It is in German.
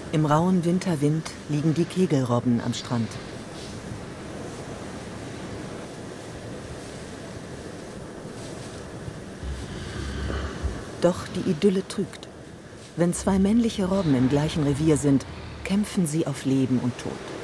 Im rauen Winterwind liegen die Kegelrobben am Strand. Doch die Idylle trügt. Wenn zwei männliche Robben im gleichen Revier sind, kämpfen sie auf Leben und Tod.